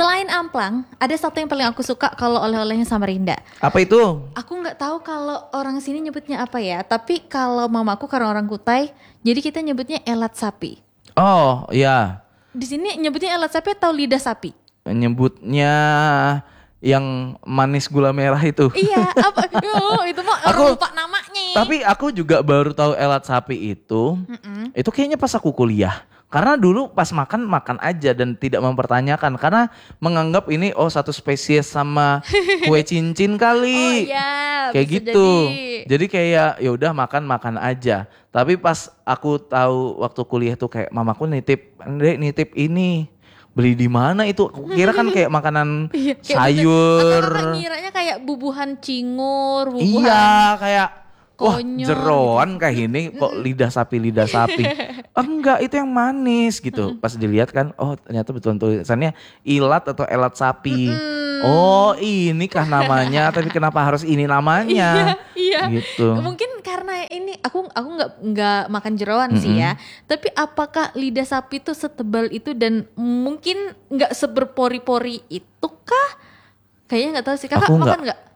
Selain amplang, ada satu yang paling aku suka kalau oleh-olehnya Samarinda. Apa itu? Aku nggak tahu kalau orang sini nyebutnya apa ya, tapi kalau mamaku karena orang Kutai, jadi kita nyebutnya elat sapi. Oh iya, Di sini nyebutnya elat sapi atau lidah sapi? nyebutnya yang manis gula merah itu. Iya, apa? Yo, itu mah orang lupa namanya. Tapi aku juga baru tahu elat sapi itu. Itu kayaknya pas aku kuliah. Karena dulu pas makan aja dan tidak mempertanyakan karena menganggap ini satu spesies sama kue cincin Oh kali. iya, Kayak bisa gitu. jadi. Jadi kayak ya udah makan aja. Tapi pas aku tahu waktu kuliah tuh kayak mamaku nitip ini. Beli di mana itu? Aku kira kan kayak makanan Iya, kayak sayur. Atau kakak ngiranya kayak bubuhan cingur, bubuhan Iya, kayak wah konyol jeroan kayak ini kok lidah sapi. Enggak, itu yang manis gitu. Pas dilihat kan, oh ternyata betul tulisannya ilat atau elat sapi. Oh, ini kah namanya? Tapi kenapa harus ini namanya? Iya. Gitu. Mungkin karena ini aku nggak makan jeroan sih ya. Tapi apakah lidah sapi itu setebal itu dan mungkin nggak seberpori-pori itu kah? Kayaknya nggak tahu sih. Kakak Aku makan nggak?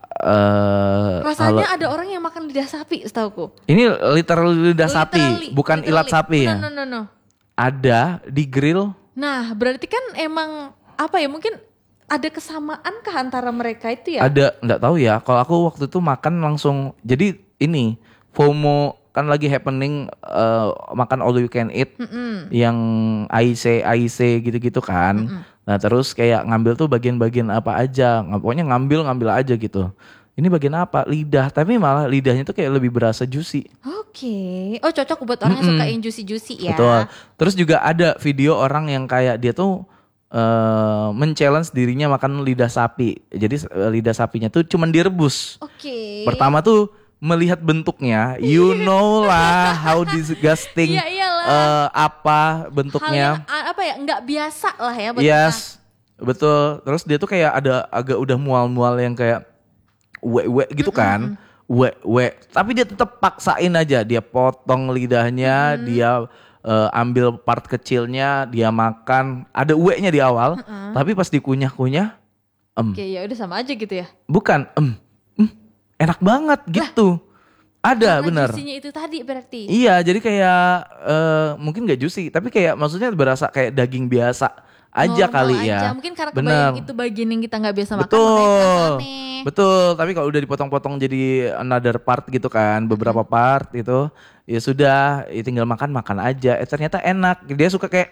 kalau Rasanya ada orang yang makan lidah sapi, setauku. ini literal lidah sapi, Literally, bukan ilat sapi ya. No. Ada di grill. Nah, berarti kan emang apa ya? Mungkin ada kesamaan kah antara mereka itu ya? Ada, nggak tahu ya. Kalau aku waktu itu makan langsung. Jadi ini FOMO kan lagi happening makan all you can eat yang AIC gitu-gitu kan. Nah terus kayak ngambil tuh bagian-bagian apa aja. Pokoknya ngambil aja gitu. Ini bagian apa? Lidah. Tapi malah lidahnya tuh kayak lebih berasa juicy. Oke. Oh, cocok buat orang yang suka yang juicy-juicy ya. Betul. Terus juga ada video orang yang kayak dia tuh men-challenge dirinya makan lidah sapi. Jadi lidah sapinya tuh cuman direbus. Oke. Pertama tuh melihat bentuknya, you know lah how disgusting Iya, iyalah. apa Hal bentuknya. yang apa ya? Nggak biasa lah ya buat Yes, betul. Terus dia tuh kayak ada agak udah mual-mual yang kayak we gitu kan. We. Tapi dia tetap paksain aja, dia potong lidahnya, dia ambil part kecilnya, dia makan. Ada uwe-nya di awal, tapi pas dikunyah-kunyah, Oke, ya udah sama aja gitu ya. bukan, enak banget gitu. Ada Karena bener. juicy-nya itu tadi berarti. Iya, jadi kayak mungkin gak juicy, tapi kayak maksudnya berasa kayak daging biasa aja Normal kali aja. ya. Mungkin karena Bener. kebayang itu bagian yang kita nggak biasa makan, makanya Betul, terasa aneh. betul. Tapi kalau udah dipotong-potong jadi another part gitu kan, beberapa part itu, ya sudah, ya tinggal makan aja. Ternyata enak. Dia suka kayak,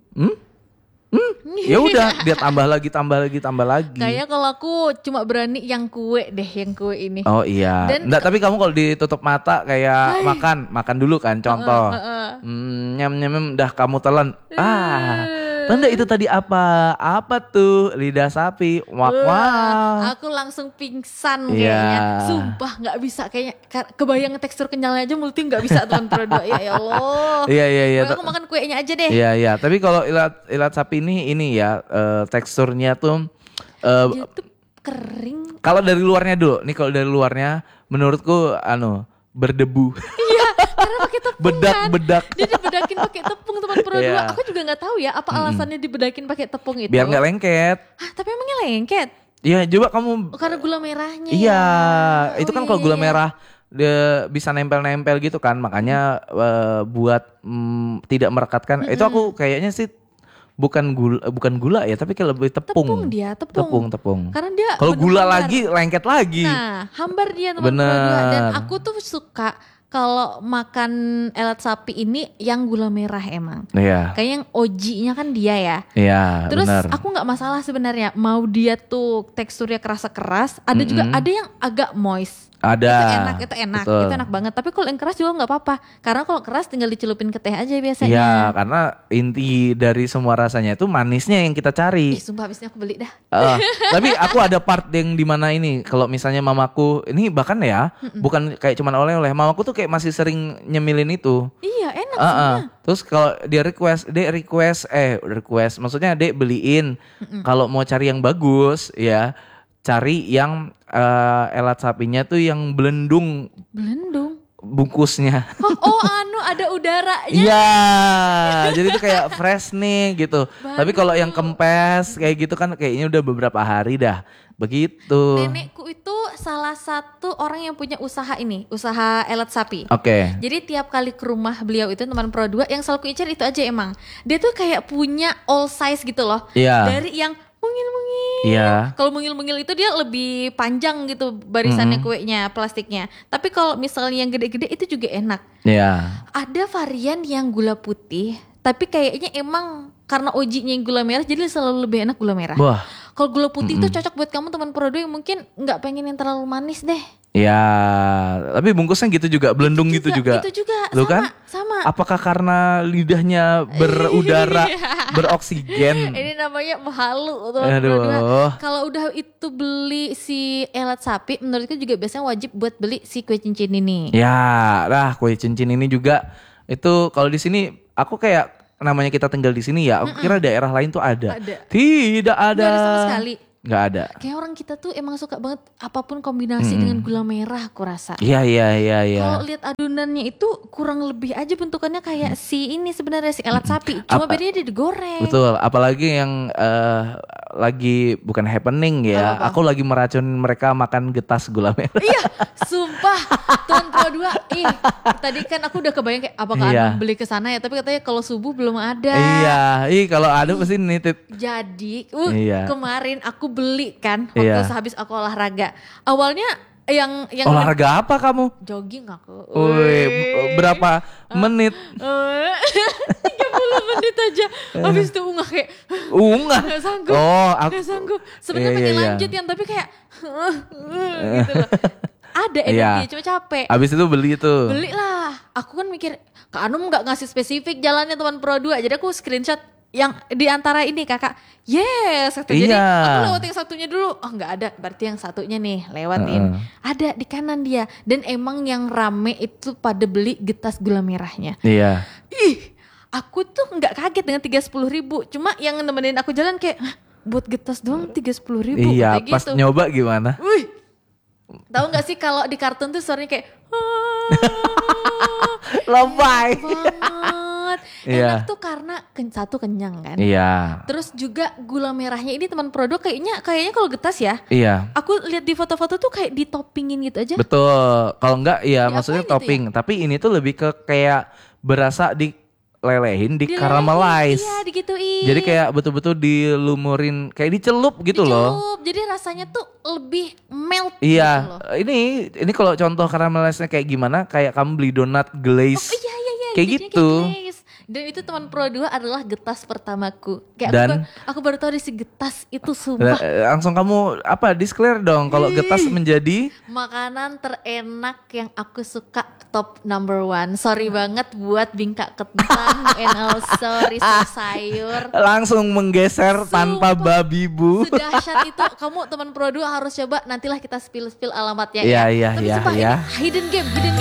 ya udah, dia tambah lagi. Kayak kalau aku cuma berani yang kue deh, yang kue ini. Oh iya. Dan- Nggak, tapi kamu kalau ditutup mata kayak makan dulu kan, contoh. Nyam, dah kamu telan. Tanda itu tadi apa? Apa tuh? Lidah sapi. Wak. Aku langsung pingsan Iya. kayaknya. Sumpah nggak bisa kayaknya. Kebayang tekstur kenyalnya aja mulutnya nggak bisa tuh antara dua. Ya Allah. Iya. Pokoknya aku makan kuenya aja deh. Iya. Tapi kalau ilat sapi ini ya teksturnya tuh Dia tuh kering. kalau dari luarnya dulu. Nih kalau dari luarnya menurutku berdebu. Iya, karena pakai tepung kan. Bedak. Dia dibedakin pakai tepung teman Pro Iya. 2. Aku juga nggak tahu ya apa alasannya dibedakin pakai tepung itu. Biar nggak lengket. Hah, tapi emangnya lengket? Iya, coba kamu. Oh, karena gula merahnya. Iya, ya. itu Oh, kan iya, kalau gula iya. merah dia bisa nempel-nempel gitu kan, makanya buat tidak merekatkan. Itu aku kayaknya sih bukan gula ya, tapi kayak lebih tepung. Tepung dia, tepung. Tepung. Karena dia Kalau gula bener-bener lagi lengket lagi. Nah, hambar dia teman Bener. Pro 2. Dan aku tuh suka kalau makan elat sapi ini yang gula merah emang. Iya. Kayak yang OG-nya kan dia ya. Iya, Terus benar. aku nggak masalah sebenarnya mau dia tuh teksturnya kerasa keras. Ada juga ada yang agak moist. Ada. Itu enak, Betul. itu enak banget. Tapi kalau yang keras juga nggak apa-apa. Karena kalau keras tinggal dicelupin ke teh aja biasanya. Iya, karena inti dari semua rasanya itu manisnya yang kita cari. Sumpah habisnya aku beli dah. Tapi aku ada part yang dimana ini kalau misalnya mamaku ini bahkan ya bukan kayak cuman oleh-oleh, mamaku tuh kayak masih sering nyemilin itu. Iya enak sih. Terus kalau dia request maksudnya dia beliin kalau mau cari yang bagus ya cari yang elat sapinya tuh yang belendung. Belendung. bungkusnya. Oh, ada udaranya. Iya, jadi itu kayak fresh nih gitu. Tapi kalau yang kempes kayak gitu kan kayaknya udah beberapa hari dah. Begitu. Nenekku itu salah satu orang yang punya usaha ini, usaha elat sapi. Oke. Jadi tiap kali ke rumah beliau itu teman Pro 2 yang selalu kuicar itu aja emang. Dia tuh kayak punya all size gitu loh. Iya. Dari yang mungil-mungil. Iya. Kalau mungil-mungil itu dia lebih panjang gitu barisannya kuenya, plastiknya. Tapi kalau misalnya yang gede-gede itu juga enak. Iya. Ada varian yang gula putih, tapi kayaknya emang karena ojinya yang gula merah jadi selalu lebih enak gula merah. Wah. Kalau gula putih itu cocok buat kamu teman Pro 2 yang mungkin nggak pengen yang terlalu manis deh. Ya, tapi bungkusnya gitu juga, belendung gitu juga. Itu juga, Lu sama, kan? sama. Apakah karena lidahnya berudara, beroksigen? Ini namanya mahalu tuh. Aduh. Kalau udah itu beli si elat sapi, menurutku juga biasanya wajib buat beli si kue cincin ini. Ya, nah kue cincin ini juga itu kalau di sini aku kayak namanya kita tinggal di sini ya, aku kira daerah lain tuh ada. Tidak ada. Nggak ada sama sekali. Nggak ada. Kayak orang kita tuh emang suka banget apapun kombinasi dengan gula merah aku rasa. Iya. Kalau lihat adonannya itu kurang lebih aja bentukannya kayak si ini sebenarnya si elat sapi, cuma bedanya dia digoreng. Betul, apalagi yang lagi bukan happening ya. Apa? Aku lagi meracunin mereka makan getas gula merah. Iya, sumpah. Tuan Pro 2, tadi kan aku udah kebayang kayak apakah Iya. Anum beli ke sana ya, tapi katanya kalau subuh belum ada. Iya, kalau ada pasti nitip. Jadi, Iya. kemarin aku beli kan waktu Iya. sehabis aku olahraga. Awalnya yang Olahraga apa kamu? jogging aku. Woi, berapa menit? 30 menit aja. Habis itu ungah kayak Unggah. nggak sanggup. Oh, Nggak sanggup. Sebenarnya Iya, pengen iya. lanjut yang tapi kayak gitu loh. Ada Iya. energi, cuma capek. Habis itu beli itu. Belilah. Aku kan mikir, Kak Anum nggak ngasih spesifik jalannya teman Pro 2. Jadi aku screenshot yang di antara ini kakak. Yes, kata. Jadi Iya. aku lewat yang satunya dulu. Oh nggak ada, berarti yang satunya nih lewatin. Ada di kanan dia. Dan emang yang rame itu pada beli getas gula merahnya. Iya. Ih, aku tuh nggak kaget dengan 30.000. Cuma yang nemenin aku jalan kayak, "Hah, buat getas doang 30.000." Iya, kayak pas gitu. nyoba gimana? Wih, tahu nggak sih kalau di kartun tuh suaranya kayak Lebay. banget. Iya. Enak tuh karena satu kenyang kan. Iya. Terus juga gula merahnya ini teman produk kayaknya kalau getas ya. Iya. Aku lihat di foto-foto tuh kayak ditopingin gitu aja. Betul. Kalau enggak ya maksudnya Diapain gitu topping, tapi ini tuh lebih ke kayak berasa dilelehin, di caramelize. Iya, digituin. Jadi kayak betul-betul dilumurin, kayak dicelup gitu loh. Dicelup. Jadi rasanya tuh lebih melt Iya, gitu loh. ini kalau contoh caramelize-nya kayak gimana? Kayak kamu beli donat glaze. Iya, Kayak jadinya gitu. glaze. Dan itu teman Pro 2 adalah getas pertamaku. Kayak Dan aku baru tahu ada si getas itu sumpah. Langsung kamu declare dong kalau getas menjadi Makanan terenak yang aku suka top number 1. Sorry banget buat bingkak kentang and also risol sayur. langsung menggeser tanpa babi bu. Sedahsyat itu kamu teman Pro 2 harus coba, nantilah kita spill alamatnya Iya, ya. Tapi iya, sumpah iya. ini hidden game.